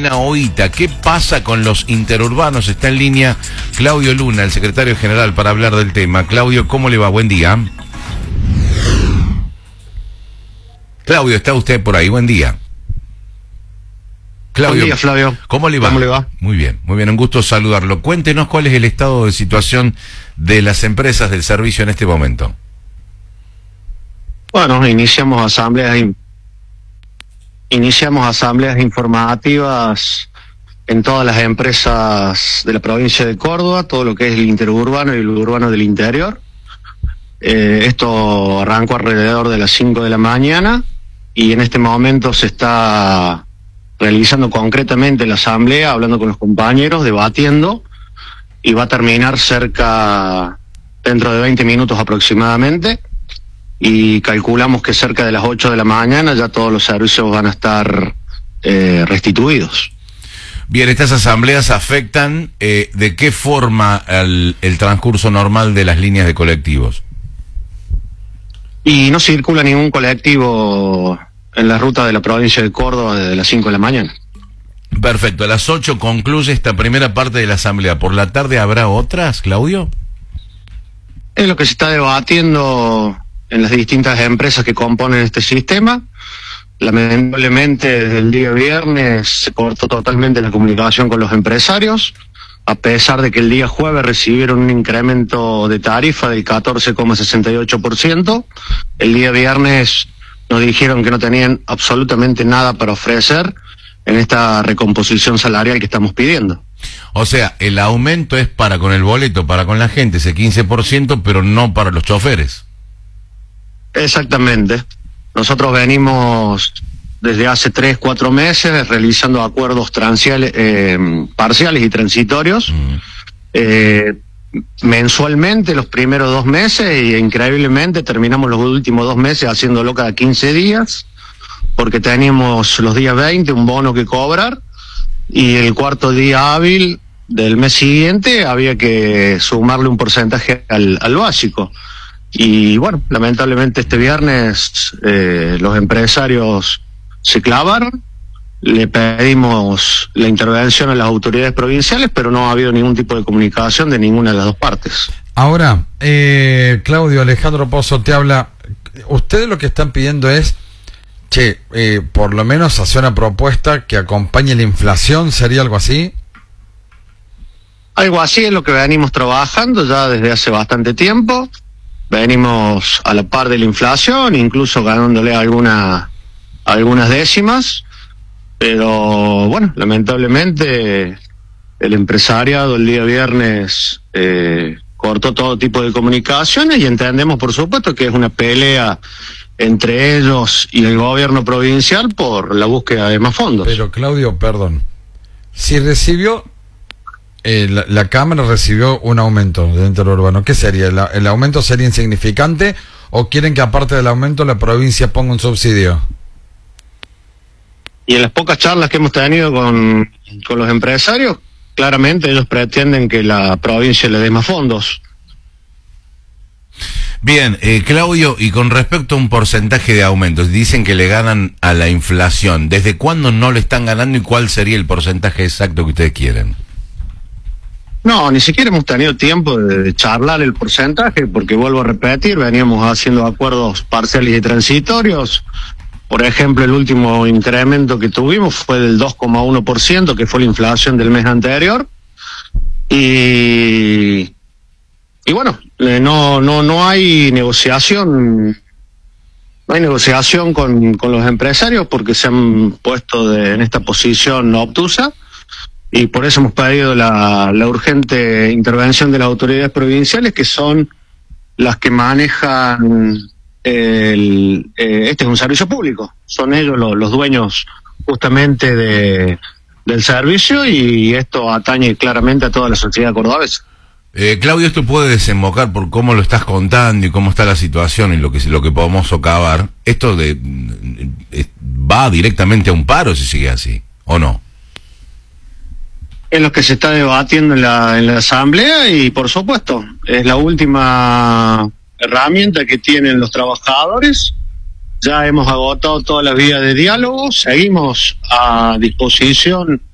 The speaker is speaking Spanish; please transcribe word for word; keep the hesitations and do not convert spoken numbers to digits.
Elena Oita. ¿Qué pasa con los interurbanos? Está en línea Claudio Luna, el secretario general, para hablar del tema. Claudio, ¿cómo le va? Buen día. Claudio, ¿está usted por ahí? Buen día. Claudio, buen día, Flavio. ¿Cómo le va? ¿Cómo le va? Muy bien, muy bien, un gusto saludarlo. Cuéntenos cuál es el estado de situación de las empresas del servicio en este momento. Bueno, iniciamos asambleas in- iniciamos asambleas informativas en todas las empresas de la provincia de Córdoba, todo lo que es el interurbano y el urbano del interior. Eh, esto arrancó alrededor de las cinco de la mañana y en este momento se está realizando concretamente la asamblea, hablando con los compañeros, debatiendo, y va a terminar cerca, dentro de veinte minutos aproximadamente, y calculamos que cerca de las ocho de la mañana ya todos los servicios van a estar eh, restituidos. Bien, ¿estas asambleas afectan eh, de qué forma el, el transcurso normal de las líneas de colectivos? Y no circula ningún colectivo en la ruta de la provincia de Córdoba desde las cinco de la mañana. Perfecto, a las ocho concluye esta primera parte de la asamblea. ¿Por la tarde habrá otras, Claudio? Es lo que se está debatiendo en las distintas empresas que componen este sistema. Lamentablemente, desde el día viernes se cortó totalmente la comunicación con los empresarios, a pesar de que el día jueves recibieron un incremento de tarifa del catorce coma sesenta y ocho por ciento. El día viernes nos dijeron que no tenían absolutamente nada para ofrecer en esta recomposición salarial que estamos pidiendo. O sea, el aumento es para con el boleto, para con la gente, ese quince por ciento, pero no para los choferes. Exactamente. Nosotros venimos desde hace tres, cuatro meses realizando acuerdos transiales, eh, parciales y transitorios, mm. eh, mensualmente los primeros dos meses, e increíblemente terminamos los últimos dos meses haciéndolo cada quince días, porque teníamos los días veinte un bono que cobrar, y el cuarto día hábil del mes siguiente había que sumarle un porcentaje al, al básico. Y bueno, lamentablemente este viernes eh, los empresarios se clavaron, le pedimos la intervención a las autoridades provinciales, pero no ha habido ningún tipo de comunicación de ninguna de las dos partes. Ahora, eh, Claudio, Alejandro Pozo te habla. Ustedes lo que están pidiendo es, che, eh, por lo menos hacer una propuesta que acompañe la inflación, ¿sería algo así? Algo así es lo que venimos trabajando ya desde hace bastante tiempo. Venimos a la par de la inflación, incluso ganándole alguna, algunas décimas, pero bueno, lamentablemente el empresariado el día viernes eh, cortó todo tipo de comunicaciones, y entendemos por supuesto que es una pelea entre ellos y el gobierno provincial por la búsqueda de más fondos. Pero Claudio, perdón, si recibió... Eh, la, la Cámara recibió un aumento del interurbano, ¿qué sería? ¿El, ¿El aumento sería insignificante o quieren que aparte del aumento la provincia ponga un subsidio? Y en las pocas charlas que hemos tenido con, con los empresarios, claramente ellos pretenden que la provincia le dé más fondos. Bien, eh, Claudio, y con respecto a un porcentaje de aumentos, dicen que le ganan a la inflación. ¿Desde cuándo no le están ganando y cuál sería el porcentaje exacto que ustedes quieren? No, ni siquiera hemos tenido tiempo de charlar el porcentaje, porque vuelvo a repetir, veníamos haciendo acuerdos parciales y transitorios. Por ejemplo, el último incremento que tuvimos fue del dos coma uno por ciento, que fue la inflación del mes anterior. Y, y bueno, eh, no, no, no hay negociación, no hay negociación con, con los empresarios, porque se han puesto de, en esta posición obtusa. Y por eso hemos pedido la, la urgente intervención de las autoridades provinciales, que son las que manejan el, eh, este es un servicio público, son ellos los, los dueños justamente de, del servicio, y esto atañe claramente a toda la sociedad cordobesa. Eh, Claudio, esto puede desembocar, por cómo lo estás contando y cómo está la situación y lo que lo que podemos socavar, esto de, de va directamente a un paro si sigue así, ¿o no? Es lo que se está debatiendo en la, en la asamblea, y por supuesto es la última herramienta que tienen los trabajadores. Ya hemos agotado todas las vías de diálogo, seguimos a disposición